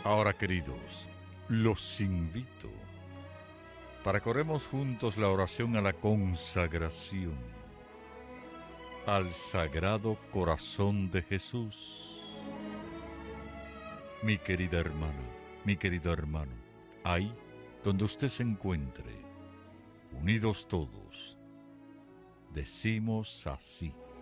Ahora, queridos, los invito para que oremos juntos la oración a la consagración al Sagrado Corazón de Jesús. Mi querida hermana, mi querido hermano, ahí donde usted se encuentre, unidos todos, decimos así: